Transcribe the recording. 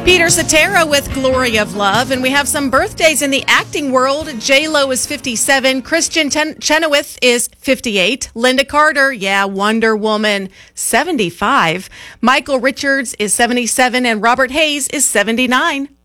Peter Cetera with Glory of Love. And we have some birthdays in the acting world. J-Lo is 57. Kristen Chenoweth is 58. Linda Carter, Wonder Woman, 75. Michael Richards is 77. And Robert Hayes is 79.